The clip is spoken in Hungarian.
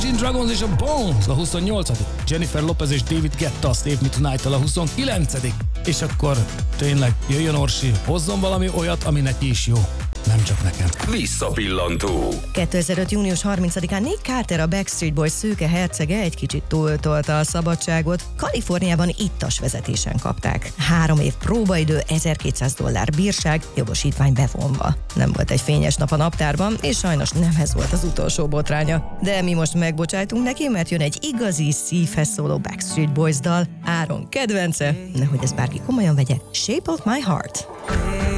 Imagine Dragons és a Bones a 28. Jennifer Lopez és David Guetta a Save Me Tonight-tal a 29. És akkor tényleg jöjjön Orsi, hozzon valami olyat, ami neki is jó. Nem csak nekem. Visszapillantó. 2005. június 30-án Nick Carter, a Backstreet Boys szőke hercege egy kicsit túltolta a szabadságot. Kaliforniában ittas vezetésen kapták. 3 év próbaidő, $1200 bírság, jogosítvány bevonva. Nem volt egy fényes nap a naptárban, és sajnos nem ez volt az utolsó botránya. De mi most megbocsájtunk neki, mert jön egy igazi szívhez szóló Backstreet Boys dal, Áron kedvence, nehogy ez bárki komolyan vegye, Shape of My Heart.